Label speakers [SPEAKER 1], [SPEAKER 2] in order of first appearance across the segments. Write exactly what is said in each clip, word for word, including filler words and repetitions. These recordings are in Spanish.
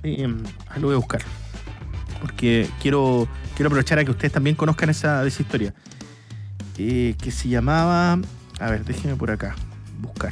[SPEAKER 1] Eh, lo voy a buscar. Porque quiero, quiero aprovechar a que ustedes también conozcan esa, esa historia. Eh, que se llamaba... A ver, déjenme por acá buscar.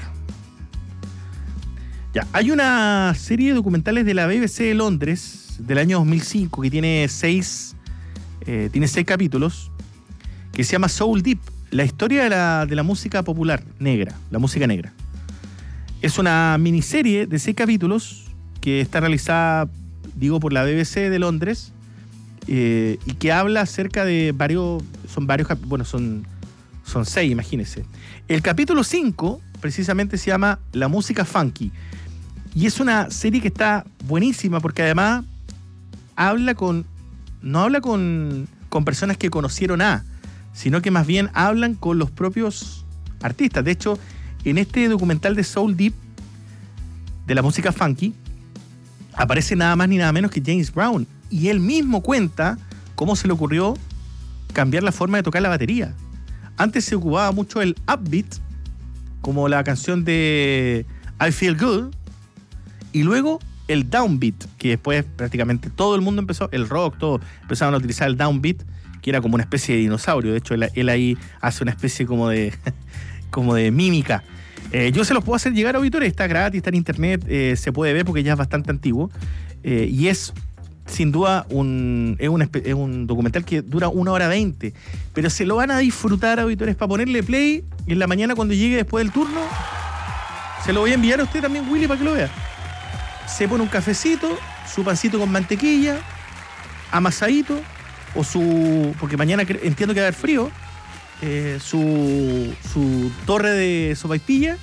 [SPEAKER 1] Ya, hay una serie de documentales de la B B C de Londres del año dos mil cinco que tiene seis, eh, tiene seis capítulos, que se llama Soul Deep, la historia de la, de la música popular negra, la música negra. Es una miniserie de seis capítulos que está realizada, digo, por la B B C de Londres, eh, y que habla acerca de varios, son varios, bueno, son, son seis, imagínense. El capítulo cinco, precisamente, se llama La música funky, y es una serie que está buenísima porque además habla con, no habla con, con personas que conocieron a, sino que más bien hablan con los propios artistas. De hecho, en este documental de Soul Deep, de la música funky, aparece nada más ni nada menos que James Brown. Y él mismo cuenta cómo se le ocurrió cambiar la forma de tocar la batería. Antes se ocupaba mucho el upbeat, como la canción de I Feel Good, y luego el downbeat, que después prácticamente todo el mundo empezó, el rock, todo, empezaron a utilizar el downbeat, que era como una especie de dinosaurio. De hecho, él, él ahí hace una especie como de, como de mímica. Eh, yo se los puedo hacer llegar a auditores, está gratis, está en internet, eh, se puede ver porque ya es bastante antiguo. Eh, y es, sin duda, un, es, un, es un documental que dura una hora veinte. Pero se lo van a disfrutar, auditores, para ponerle play en la mañana cuando llegue después del turno. Se lo voy a enviar a usted también, Willy, para que lo vea. Se pone un cafecito, su pancito con mantequilla, amasadito, o su... porque mañana entiendo que va a haber frío, eh, su, su torre de sopaipilla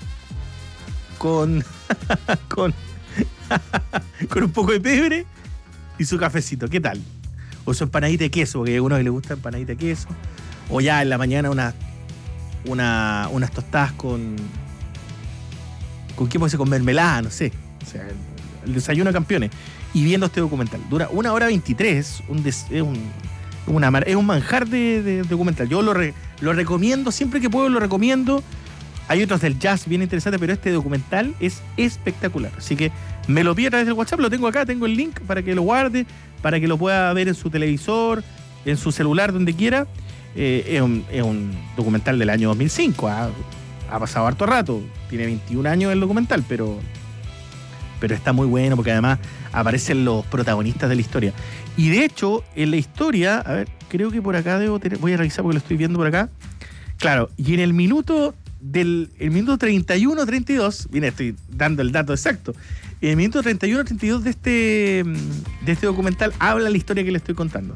[SPEAKER 1] con, con, con un poco de pebre y su cafecito. ¿Qué tal? O su empanadita de queso, porque a algunos les gusta empanadita de queso. O ya en la mañana una, una, unas tostadas con... ¿Con qué puede ser? Con mermelada, no sé. O sea, el desayuno de campeones. Y viendo este documental. Dura una hora veintitrés. Un des, es, un, una, es un manjar de, de documental. Yo lo, re, lo recomiendo. Siempre que puedo lo recomiendo. Hay otros del jazz bien interesantes, pero este documental es espectacular. Así que me lo pide a través del WhatsApp. Lo tengo acá. Tengo el link para que lo guarde, para que lo pueda ver en su televisor, en su celular, donde quiera. Eh, es, un, es un documental del año dos mil cinco. Ha, ha pasado harto rato. Tiene veintiún años el documental, pero... pero está muy bueno porque además aparecen los protagonistas de la historia. Y de hecho, en la historia, a ver, creo que por acá debo tener, voy a revisar porque lo estoy viendo por acá. Claro, y en el minuto del el minuto treinta y uno treinta y dos, mira, estoy dando el dato exacto. En el minuto treinta y uno treinta y dos de este, de este documental habla la historia que le estoy contando.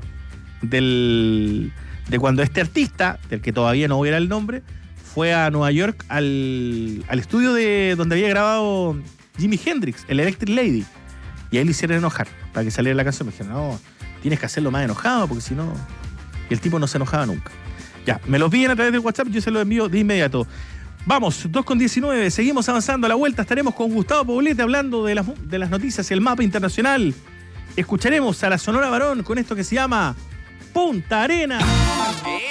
[SPEAKER 1] Del, de cuando este artista, del que todavía no voy a dar el nombre, fue a Nueva York al, al estudio de donde había grabado Jimi Hendrix, el Electric Lady, y ahí le hicieron enojar para que saliera la canción. Me dijeron, no, tienes que hacerlo más enojado porque si no... Y el tipo no se enojaba nunca. Ya, me los piden a través de WhatsApp, yo se los envío de inmediato. Vamos, dos con diecinueve, seguimos avanzando a la vuelta. Estaremos con Gustavo Poblete hablando de las, de las noticias y el mapa internacional. Escucharemos a la Sonora Varón con esto que se llama Punta Arenas.